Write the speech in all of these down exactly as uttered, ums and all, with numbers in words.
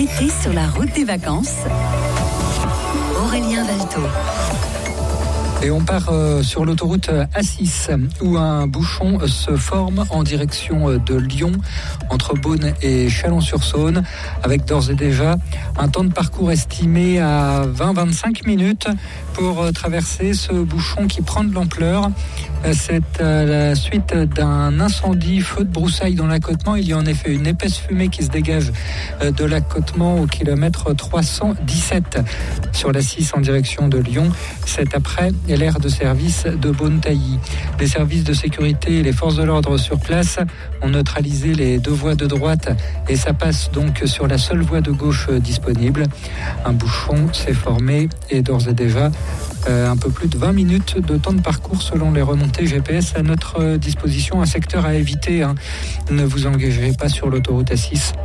L'été sur la route des vacances. Aurélien Valto. Et on part euh, sur l'autoroute A six où un bouchon euh, se forme en direction euh, de Lyon entre Beaune et Chalon-sur-Saône avec d'ores et déjà un temps de parcours estimé à vingt à vingt-cinq minutes pour euh, traverser ce bouchon qui prend de l'ampleur. Euh, c'est à la suite d'un incendie feu de broussailles dans l'accotement. Il y a en effet une épaisse fumée qui se dégage euh, de l'accotement au kilomètre trois cent dix-sept sur l'A six en direction de Lyon. C'est après l'aire de service de Beaune-Tailly. Les services de sécurité et les forces de l'ordre sur place ont neutralisé les deux voies de droite et ça passe donc sur la seule voie de gauche disponible. Un bouchon s'est formé et d'ores et déjà euh, un peu plus de vingt minutes de temps de parcours selon les remontées G P S à notre disposition. Un secteur à éviter, hein. Ne vous engagez pas sur l'autoroute A six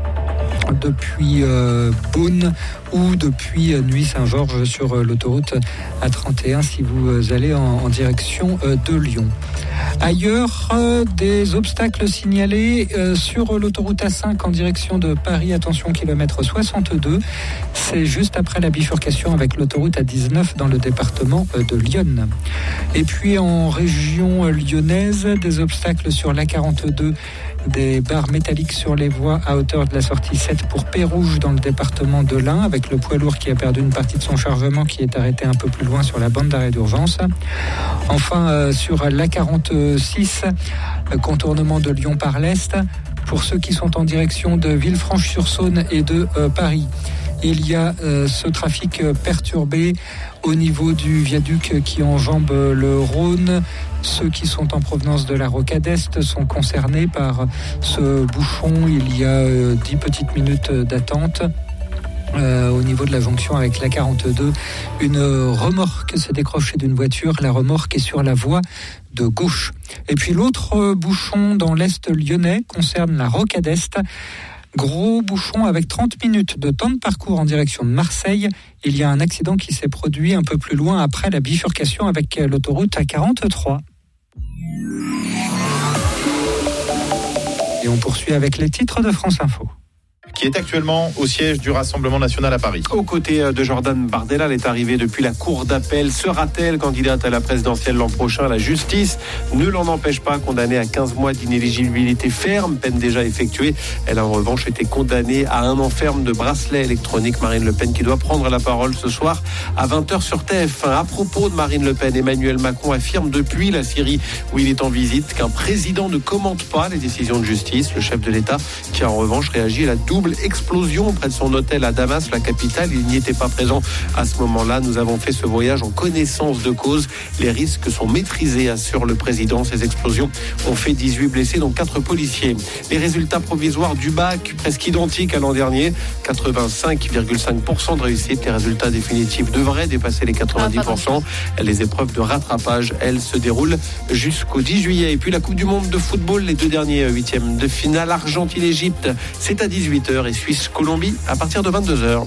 depuis euh, Beaune ou depuis euh, Nuit-Saint-Georges sur euh, l'autoroute A trente et un si vous euh, allez en, en direction euh, de Lyon. Ailleurs, euh, des obstacles signalés euh, sur l'autoroute A cinq en direction de Paris. Attention, kilomètre soixante-deux. C'est juste après la bifurcation avec l'autoroute A dix-neuf dans le département euh, de Lyon. Et puis en région euh, lyonnaise, des obstacles sur l'A quarante-deux. Des barres métalliques sur les voies à hauteur de la sortie sept pour Pérouge dans le département de l'Ain avec le poids lourd qui a perdu une partie de son chargement qui est arrêté un peu plus loin sur la bande d'arrêt d'urgence. Enfin euh, sur l'A quarante-six, contournement de Lyon par l'Est pour ceux qui sont en direction de Villefranche-sur-Saône et de euh, Paris. Il y a euh, ce trafic perturbé au niveau du viaduc qui enjambe le Rhône. Ceux qui sont en provenance de la Rocade Est sont concernés par ce bouchon. Il y a euh, dix petites minutes d'attente. Euh, au niveau de la jonction avec l'A quarante-deux, une remorque s'est décrochée d'une voiture. La remorque est sur la voie de gauche. Et puis l'autre bouchon dans l'Est lyonnais concerne la Rocade Est. Gros bouchon avec trente minutes de temps de parcours en direction de Marseille. Il y a un accident qui s'est produit un peu plus loin après la bifurcation avec l'autoroute A quarante-trois. Et on poursuit avec les titres de France Info. Qui est actuellement au siège du Rassemblement national à Paris. Aux côtés de Jordan Bardella, elle est arrivée depuis la cour d'appel. Sera-t-elle candidate à la présidentielle l'an prochain? La justice ne l'en empêche pas, condamnée à quinze mois d'inéligibilité ferme, peine déjà effectuée. Elle a en revanche été condamnée à un an ferme de bracelet électronique. Marine Le Pen qui doit prendre la parole ce soir à vingt heures sur T F un. À propos de Marine Le Pen, Emmanuel Macron affirme depuis la Syrie où il est en visite qu'un président ne commente pas les décisions de justice. Le chef de l'État qui a en revanche réagi à la double explosion près de son hôtel à Damas, la capitale. Il n'y était pas présent à ce moment-là. Nous avons fait ce voyage en connaissance de cause. Les risques sont maîtrisés, assure le président. Ces explosions ont fait dix-huit blessés, dont quatre policiers. Les résultats provisoires du bac, presque identiques à l'an dernier. quatre-vingt-cinq virgule cinq pour cent de réussite. Les résultats définitifs devraient dépasser les quatre-vingt-dix pour cent. Les épreuves de rattrapage, elles, se déroulent jusqu'au dix juillet. Et puis la Coupe du Monde de football, les deux derniers huitièmes de finale. Argentine-Égypte, c'est à dix-huit heures et Suisse-Colombie à partir de vingt-deux heures.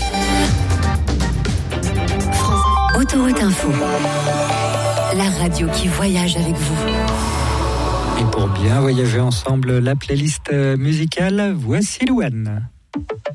Autoroute Info, la radio qui voyage avec vous. Et pour bien voyager ensemble, la playlist musicale, voici Louane.